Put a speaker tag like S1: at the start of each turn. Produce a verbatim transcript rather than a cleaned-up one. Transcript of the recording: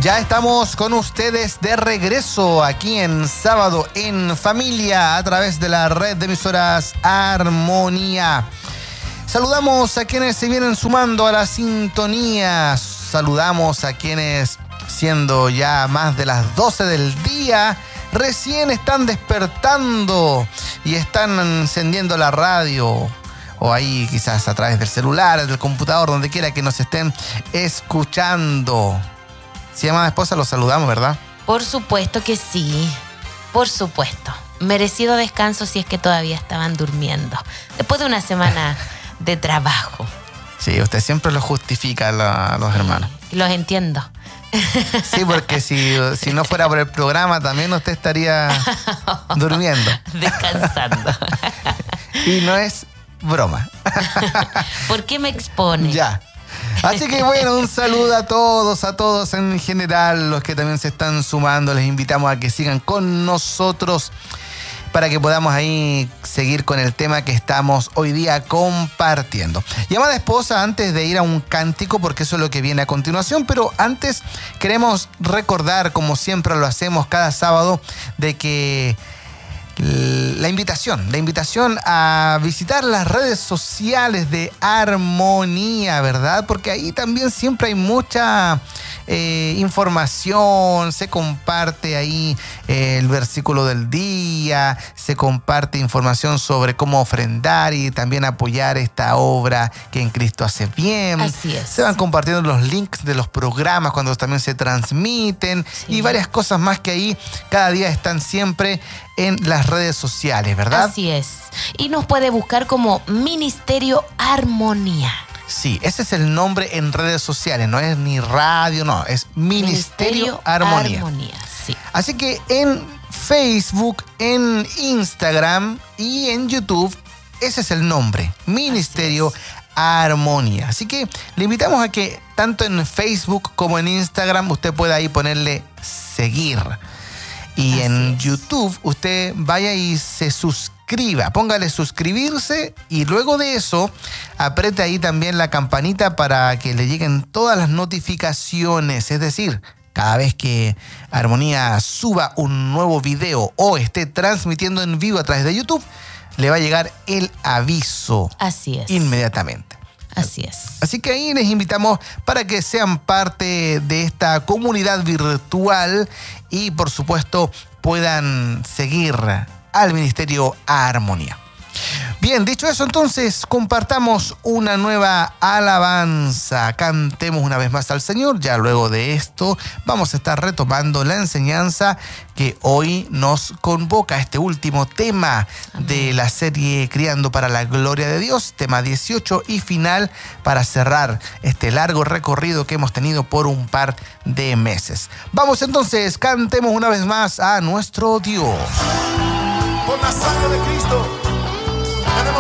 S1: Ya estamos con ustedes de regreso aquí en Sábado en Familia a través de la red de emisoras Armonía. Saludamos a quienes se vienen sumando a la sintonía. Saludamos a quienes, siendo ya más de las doce del día, recién están despertando y están encendiendo la radio. O ahí quizás a través del celular, del computador, donde quiera que nos estén escuchando. Si amada esposa, los saludamos, ¿verdad?
S2: Por supuesto que sí, por supuesto. Merecido descanso si es que todavía estaban durmiendo. Después de una semana de trabajo.
S1: Sí, usted siempre lo justifica a los hermanos.
S2: Sí, los entiendo.
S1: Sí, porque si, si no fuera por el programa, también usted estaría durmiendo.
S2: Descansando.
S1: Y no es broma.
S2: ¿Por qué me expone?
S1: Ya. Así que bueno, un saludo a todos, a todos en general, los que también se están sumando. Les invitamos a que sigan con nosotros para que podamos ahí seguir con el tema que estamos hoy día compartiendo. Y amada esposa, antes de ir a un cántico, porque eso es lo que viene a continuación, pero antes queremos recordar, como siempre lo hacemos cada sábado, de que la invitación, la invitación a visitar las redes sociales de Armonía, ¿verdad? Porque ahí también siempre hay mucha eh, información, se comparte ahí eh, el versículo del día, se comparte información sobre cómo ofrendar y también apoyar esta obra que en Cristo hace bien.
S2: Así es.
S1: Se van compartiendo los links de los programas cuando también se transmiten, sí, y varias cosas más que ahí cada día están siempre en las redes sociales, ¿verdad?
S2: Así es. Y nos puede buscar como Ministerio Armonía.
S1: Sí, ese es el nombre en redes sociales, no es ni radio, no, es Ministerio, Ministerio Armonía.
S2: Armonía, sí.
S1: Así que en Facebook, en Instagram y en YouTube, ese es el nombre, Ministerio Armonía. Así que le invitamos a que tanto en Facebook como en Instagram usted pueda ahí ponerle seguir. Y así en es. YouTube usted vaya y se suscriba, póngale suscribirse y luego de eso apriete ahí también la campanita para que le lleguen todas las notificaciones. Es decir, cada vez que Armonía suba un nuevo video o esté transmitiendo en vivo a través de YouTube, le va a llegar el aviso.
S2: Así es.
S1: Inmediatamente.
S2: Así es.
S1: Así que ahí les invitamos para que sean parte de esta comunidad virtual y por supuesto puedan seguir al Ministerio Armonía. Bien, dicho eso, entonces compartamos una nueva alabanza. Cantemos una vez más al Señor. Ya luego de esto vamos a estar retomando la enseñanza que hoy nos convoca, este último tema Amén. De la serie Criando para la Gloria de Dios, tema dieciocho y final para cerrar este largo recorrido que hemos tenido por un par de meses. Vamos entonces, cantemos una vez más a nuestro Dios.
S3: Por la sangre de Cristo.